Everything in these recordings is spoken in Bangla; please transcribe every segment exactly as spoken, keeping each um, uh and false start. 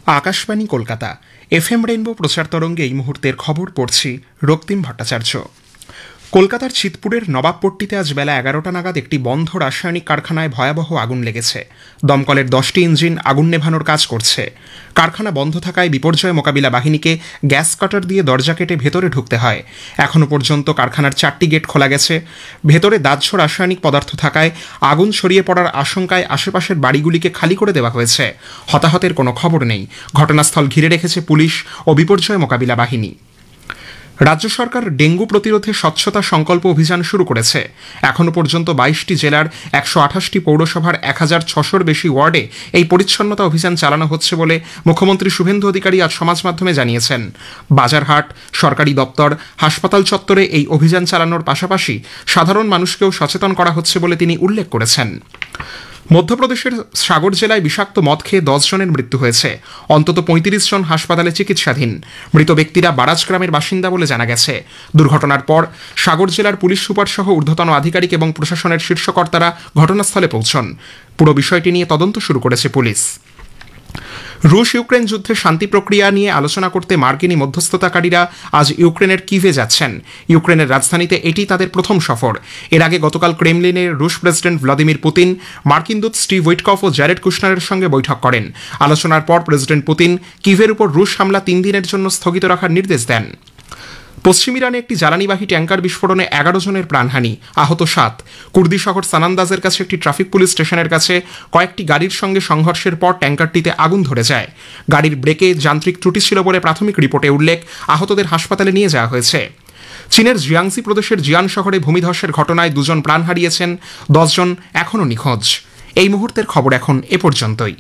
আকাশবাণী কলকাতা এফএম রেইনবো প্রচার তরঙ্গে এই মুহূর্তের খবর পড়ছি রক্তিম ভট্টাচার্য। কলকাতার চিতপুরের নবাবপট্টিতে আজ বেলা এগারোটা নাগাদ একটি বন্ধ রাসায়নিক কারখানায় ভয়াবহ আগুন লেগেছে। দমকলের দশটি ইঞ্জিন আগুন নেভানোর কাজ করছে। কারখানা বন্ধ থাকায় বিপর্যয় মোকাবিলা বাহিনীকে গ্যাস কাটার দিয়ে দরজা কেটে ভেতরে ঢুকতে হয়। এখনও পর্যন্ত কারখানার চারটি গেট খোলা গেছে। ভেতরে দাহ্য রাসায়নিক পদার্থ থাকায় আগুন ছড়িয়ে পড়ার আশঙ্কায় আশেপাশের বাড়িগুলিকে খালি করে দেওয়া হয়েছে। হতাহতের কোনো খবর নেই। ঘটনাস্থল ঘিরে রেখেছে পুলিশ ও বিপর্যয় মোকাবিলা বাহিনী। রাজ্য সরকার ডেঙ্গু প্রতিরোধে স্বচ্ছতা সংকল্প অভিযান শুরু করেছে। এখনও পর্যন্ত বাইশটি জেলার একশো আঠাশটি পৌরসভার এক হাজার ছশোর বেশি ওয়ার্ডে এই পরিচ্ছন্নতা অভিযান চালানো হচ্ছে বলে মুখ্যমন্ত্রী শুভেন্দু অধিকারী আজ সমাজ মাধ্যমে জানিয়েছেন। বাজারহাট, সরকারি দপ্তর, হাসপাতাল চত্বরে এই অভিযান চালানোর পাশাপাশি সাধারণ মানুষকেও সচেতন করা হচ্ছে বলে তিনি উল্লেখ করেছেন। মধ্যপ্রদেশের সাগর জেলায় বিষাক্ত মদ খেয়ে দশ জনের মৃত্যু হয়েছে। অন্তত পঁয়ত্রিশ জন হাসপাতালে চিকিৎসাধীন। মৃত ব্যক্তিরা বারাজ গ্রামের বাসিন্দা বলে জানা গেছে। দুর্ঘটনার পর সাগর জেলার পুলিশ সুপার সহ ঊর্ধ্বতন আধিকারিক এবং প্রশাসনের শীর্ষকর্তারা ঘটনাস্থলে পৌঁছন। পুরো বিষয়টি নিয়ে তদন্ত শুরু করেছে পুলিশ। রুশ ইউক্রেন যুদ্ধের শান্তি প্রক্রিয়া নিয়ে আলোচনা করতে মার্কিনী মধ্যস্থতাকারীরা আজ ইউক্রেনের কিভে যাচ্ছেন। ইউক্রেনের রাজধানীতে এটি তাদের প্রথম সফর। এর আগে গতকাল ক্রেমলিনের রুশ প্রেসিডেন্ট ভ্লাদিমির পুতিন, মার্কিন দূত স্টিভ উইটকফ ও জ্যারেড কুশনারের সঙ্গে বৈঠক করেন। আলোচনার পর প্রেসিডেন্ট পুতিন কিভের উপর রুশ হামলা তিন দিনের জন্য স্থগিত রাখার নির্দেশ দেন। পশ্চিম ইরানে একটি জ্বালানিবাহী ট্যাঙ্কার বিস্ফোরণে এগারো জনের প্রাণহানি, আহত সাত। কুর্দি শহর সানান্দাজের কাছে একটি ট্রাফিক পুলিশ স্টেশনের কাছে কয়েকটি গাড়ির সঙ্গে সংঘর্ষের পর ট্যাঙ্কারটিতে আগুন ধরে যায়। গাড়ির ব্রেকে যান্ত্রিক ত্রুটি ছিল বলে প্রাথমিক রিপোর্টে উল্লেখ। আহতদের হাসপাতালে নিয়ে যাওয়া হয়েছে। চীনের জিয়াংসি প্রদেশের জিয়ান শহরে ভূমিধসের ঘটনায় দুজন প্রাণ হারিয়েছেন, দশজন এখনও নিখোঁজ। এই মুহূর্তের খবর এখন এ পর্যন্তই।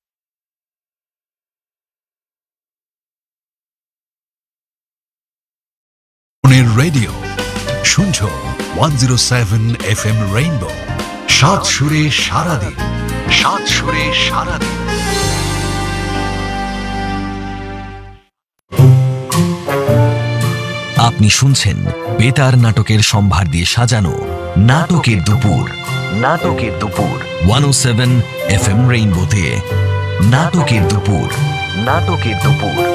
রেডিও শুনছো one zero seven F M rainbow. সাত সুরে সারাদিন, সাত সুরে সারাদিন। আপনি শুনছেন বেতার নাটকের সম্ভার দিয়ে সাজানো নাটকের দুপুর। নাটকের দুপুর ওয়ান ও সেভেন এফ এম রেইনবোতে। নাটকের দুপুর, নাটকের দুপুর।